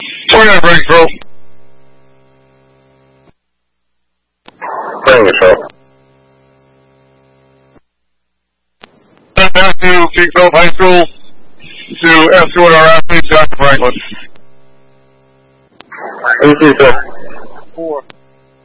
29 break control. Break control. Back to Kingsville High School to escort our athletes back to Franklin. 82, sir. 4.